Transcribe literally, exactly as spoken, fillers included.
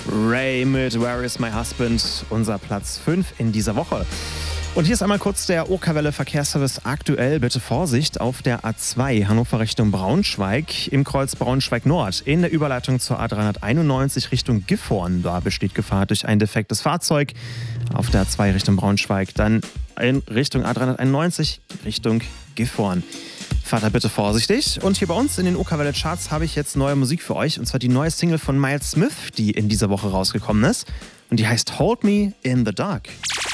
Ray mit Where is my husband? Unser Platz fünf in dieser Woche. Und hier ist einmal kurz der Okerwelle Verkehrsservice aktuell. Bitte Vorsicht auf der A zwei Hannover Richtung Braunschweig im Kreuz Braunschweig Nord. In der Überleitung zur A dreihunderteinundneunzig Richtung Gifhorn. Da besteht Gefahr durch ein defektes Fahrzeug. Auf der A zwei Richtung Braunschweig. Dann in Richtung A dreihunderteinundneunzig Richtung Gifhorn. Fahrt da bitte vorsichtig. Und hier bei uns in den Okerwelle Charts habe ich jetzt neue Musik für euch. Und zwar die neue Single von Miles Smith, die in dieser Woche rausgekommen ist. Und die heißt Hold Me in the Dark.